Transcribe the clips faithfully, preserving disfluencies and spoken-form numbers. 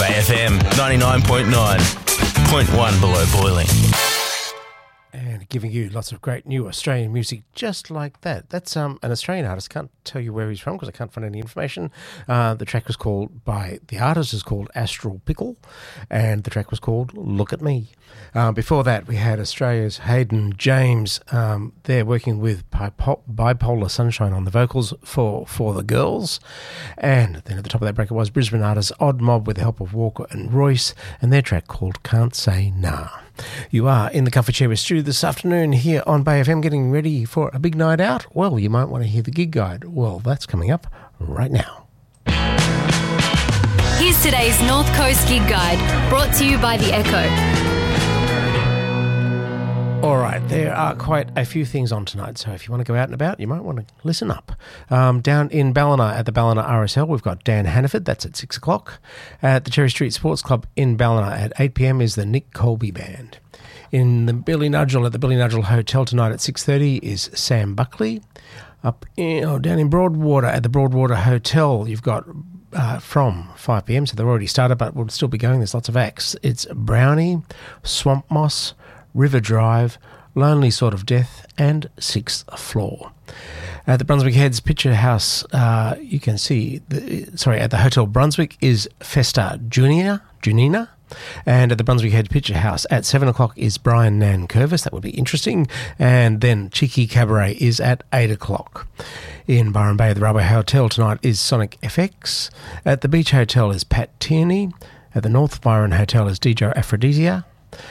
Bay F M ninety-nine point nine, point one below boiling. And giving you lots of great new Australian music just like that. That's um, an Australian artist. Can't tell you where he's from because I can't find any information. Uh, the track was called by, the artist is called Astral Pickle, and the track was called Look at Me. Uh, before that, we had Australia's Hayden James. Um, they're working with Bipo- Bipolar Sunshine on the vocals for For the Girls. And then at the top of that bracket was Brisbane artist Odd Mob with the help of Walker and Royce, and their track called Can't Say Nah. You are in the comfort chair with Stu this afternoon here on Bay F M, getting ready for a big night out. Well, you might want to hear the gig guide. Well, that's coming up right now. Here's today's North Coast Gig Guide, brought to you by The Echo. All right, there are quite a few things on tonight, so if you want to go out and about, you might want to listen up. Um, down in Ballina at the Ballina R S L, we've got Dan Hannaford, that's at six o'clock. At the Cherry Street Sports Club in Ballina at eight p m is the Nick Colby Band. In the Billy Nudgel at the Billy Nudgel Hotel tonight at six thirty is Sam Buckley. Up in, oh, down in Broadwater at the Broadwater Hotel, you've got uh, from five p m, so they've already started, but we'll still be going. There's lots of acts. It's Brownie, Swamp Moss, River Drive, Lonely Sort of Death, and Sixth Floor. At the Brunswick Heads Picture House, uh, you can see, the, sorry, at the Hotel Brunswick is Festa Junior, Junina, and at the Brunswick Head Picture House at seven o'clock is Brian Nankervis. That would be interesting. And then Cheeky Cabaret is at eight o'clock. In Byron Bay, the Railway Hotel tonight is Sonic F X. At the Beach Hotel is Pat Tierney. At the North Byron Hotel is D J Aphrodisia.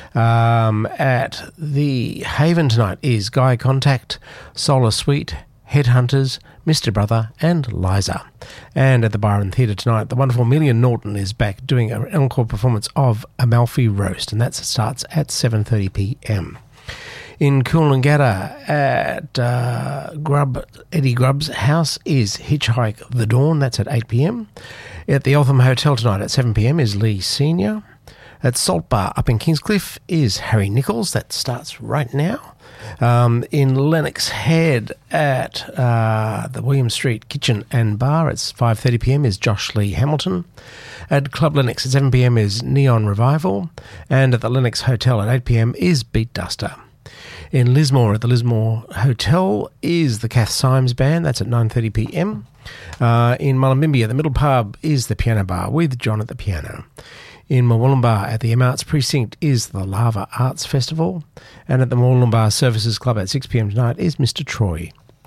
Um, at the Haven tonight is Guy Contact, Solar Suite, Headhunters, Mister Brother, and Liza. And at the Byron Theatre tonight, the wonderful Million Norton is back doing an encore performance of Amalfi Roast, and that starts at seven thirty p m. In Coolangatta at uh, Grub, Eddie Grubb's house is Hitchhike the Dawn, that's at eight p m. At the Eltham Hotel tonight at seven p m is Lee Senior. At Salt Bar up in Kingscliff is Harry Nichols. That starts right now. Um, in Lennox Head at uh, the William Street Kitchen and Bar at five thirty p m is Josh Lee Hamilton. At Club Lennox at seven p m is Neon Revival. And at the Lennox Hotel at eight p m is Beat Duster. In Lismore at the Lismore Hotel is the Kath Symes Band. That's at nine thirty p m. Uh, in Mullumbimby at the Middle Pub is the Piano Bar with John at the piano. In Murwillumbah at the M Arts Precinct is the Lava Arts Festival. And at the Murwillumbah Services Club at six p m tonight is Mister Troy.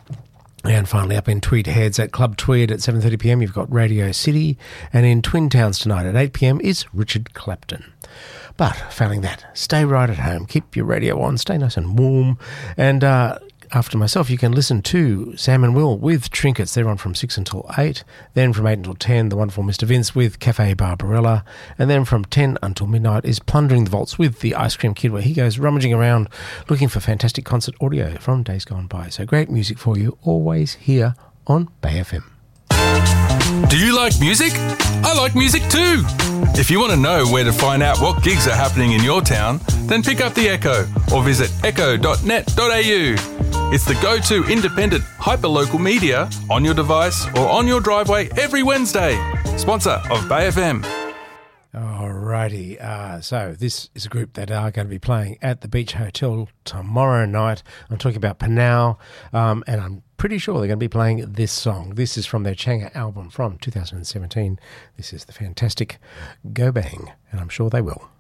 And finally up in Tweed Heads at Club Tweed at seven thirty p m you've got Radio City. And in Twin Towns tonight at eight p m is Richard Clapton. But failing that, stay right at home. Keep your radio on. Stay nice and warm. And uh, after myself, you can listen to Sam and Will with Trinkets. They're on from six until eight. Then from eight until ten, the wonderful Mister Vince with Cafe Barbarella. And then from ten until midnight is Plundering the Vaults with the Ice Cream Kid, where he goes rummaging around looking for fantastic concert audio from days gone by. So great music for you, always here on Bay F M. Do you like music? I like music too. If you want to know where to find out what gigs are happening in your town, then pick up The Echo or visit echo dot net dot a u. It's the go-to independent hyperlocal media on your device or on your driveway every Wednesday. Sponsor of Bay F M. Alrighty, uh, so this is a group that are going to be playing at the Beach Hotel tomorrow night. I'm talking about Panau, um, and I'm pretty sure they're going to be playing this song. This is from their Changa album from two thousand seventeen. This is the fantastic Go Bang, and I'm sure they will.